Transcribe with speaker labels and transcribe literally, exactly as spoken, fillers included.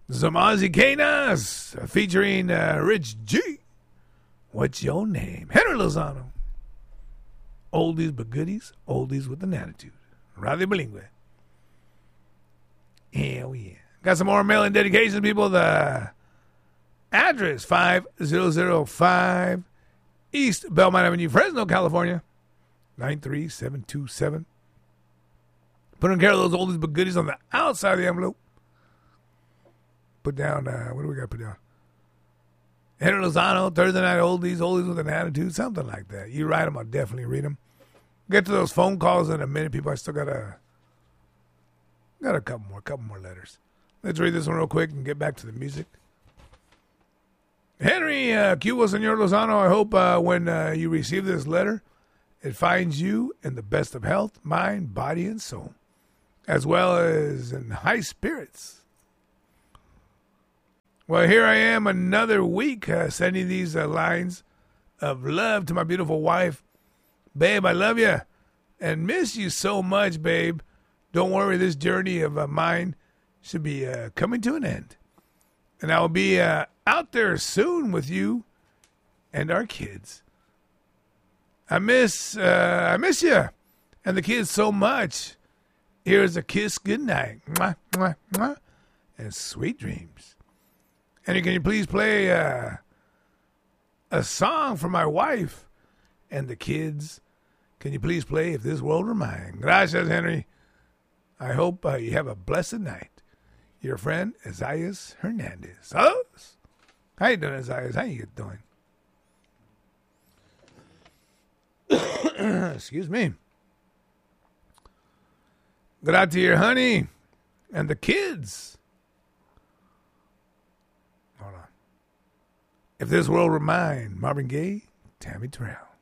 Speaker 1: Some Ozzy Canas featuring uh, Rich G. What's your name? Henry Lozano. Oldies but goodies, oldies with an attitude. Radio Bilingüe. Hell yeah. Got some more mail-in dedications, people. The address, five thousand five East Belmont Avenue, Fresno, California, nine three seven two seven. Put on care of those oldies but goodies on the outside of the envelope. Put down, uh, what do we got to put down? Henry Lozano, Thursday Night Oldies, Oldies with an Attitude, something like that. You write them, I'll definitely read them. Get to those phone calls in a minute, people. I still got a, got a couple more, couple more letters. Let's read this one real quick and get back to the music. Henry uh, Cuba, Senor Lozano, I hope uh, when uh, you receive this letter, it finds you in the best of health, mind, body, and soul, as well as in high spirits. Well, here I am another week uh, sending these uh, lines of love to my beautiful wife. Babe, I love you and miss you so much, babe. Don't worry, this journey of uh, mine should be uh, coming to an end. And I will be uh, out there soon with you and our kids. I miss, uh, I miss you and the kids so much. Here's a kiss goodnight. Mwah, mwah, mwah, and sweet dreams. And can you please play uh, a song for my wife and the kids? Can you please play If This World Were Mine? Gracias, Henry. I hope uh, you have a blessed night. Your friend, Isaias Hernandez. Oh, how you doing, Isaias? How you doing? Excuse me. Good out to your honey and the kids. Hold on. If This World Were Mine, Marvin Gaye, Tammy Terrell.